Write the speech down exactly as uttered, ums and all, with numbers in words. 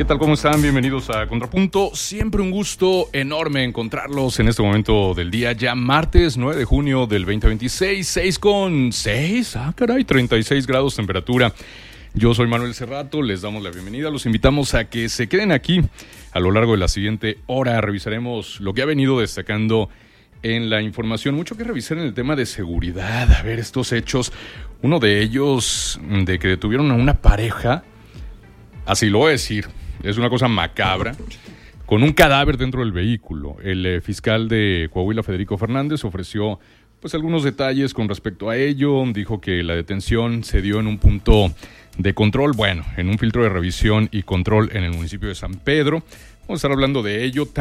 ¿Qué tal? ¿Cómo están? Bienvenidos a Contrapunto. Siempre un gusto enorme encontrarlos en este momento del día, ya martes nueve de junio del veinte veintiséis, seis con seis, ah caray, treinta y seis grados temperatura. Yo soy Manuel Cerrato, les damos la bienvenida, los invitamos a que se queden aquí a lo largo de la siguiente hora. Revisaremos lo que ha venido destacando en la información, mucho que revisar en el tema de seguridad. A ver, estos hechos, uno de ellos de que detuvieron a una pareja, así lo voy a decir, es una cosa macabra, con un cadáver dentro del vehículo. El eh, fiscal de Coahuila, Federico Fernández, ofreció pues algunos detalles con respecto a ello. Dijo que la detención se dio en un punto de control, bueno, en un filtro de revisión y control en el municipio de San Pedro. Vamos a estar hablando de ello.